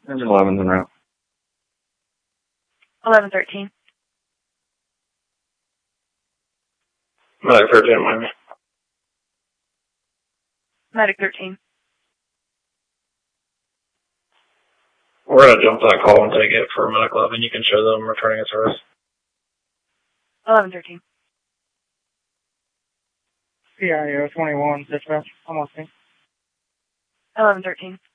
There's 11 en route. 1113. Medic 13, Miami. Medic 13. We're going to jump that call and take it for Medic 11. You can show them returning a service. 1113. CIO 21, dispatch. I'm listening. 1113.